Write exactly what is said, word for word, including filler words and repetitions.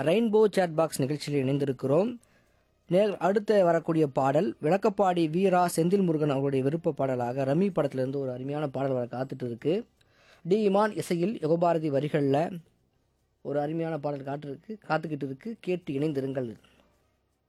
Rainbow chat box நிகழ்ச்சியில் இணைந்திருக்கிறோம். நே அடுத்து வரக்கூடிய பாடல் விளக்கப்பாடி வீரா செந்தில் முருகன் அவருடைய விருப்ப பாடலாக ரமி படத்திலிருந்து ஒரு அருமையான பாடல் வர காத்துட்டு இருக்கு. டி இமான் இசையில் யுகபாரதி வரிகளில் ஒரு அருமையான பாடல் காட்டு இருக்கு காத்துக்கிட்டு இருக்கு. கேட்டு இணைந்திருங்கள்.